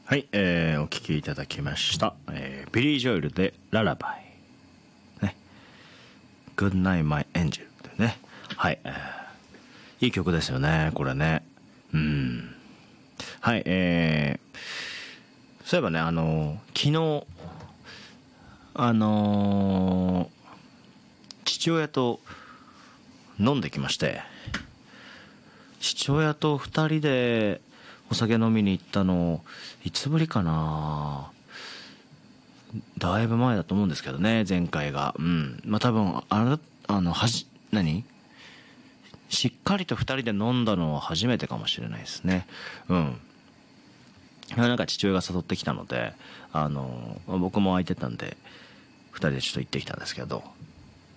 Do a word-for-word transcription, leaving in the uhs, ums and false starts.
はい、えー、お聴きいただきました、えー、ビリー・ジョエルでララバイね、Good Night My Angel でね、はい、えー、いい曲ですよねこれね。うん、はい、えー、そういえばね、あの昨日あのー、父親と飲んできまして、父親と二人でお酒飲みに行ったのいつぶりかな、だいぶ前だと思うんですけどね、前回が。うん、まあ多分あれ、あのはじ何しっかりと二人で飲んだのは初めてかもしれないですね。うん、なんか父親が誘ってきたので、あの僕も空いてたんで二人でちょっと行ってきたんですけど、